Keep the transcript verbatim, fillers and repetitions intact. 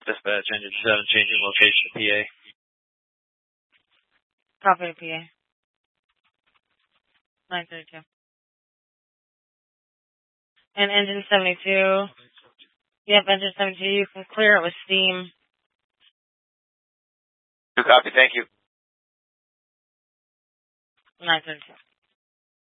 Dispatch, engine seven, changing location to P A. Copy to P A. nine thirty-two. And engine seventy-two. Yep, engine seventy-two. You can clear it with steam. Two copy, thank you. nine thirty-two.